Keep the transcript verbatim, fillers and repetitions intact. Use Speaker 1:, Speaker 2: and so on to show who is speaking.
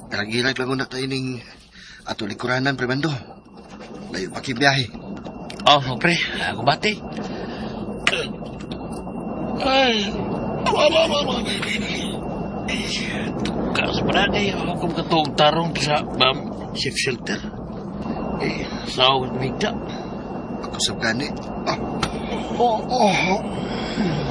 Speaker 1: Karang-ilag lang na tayo ning ato likuranan, Premando. Layo pa kibiyahe.
Speaker 2: Oh, pre, ako bati. Ay, tukas pa na kayo akong katong tarong sa bam safe shelter. Eh, sawad migda.
Speaker 1: Ako sa gani. Ah.
Speaker 2: Oh, oh.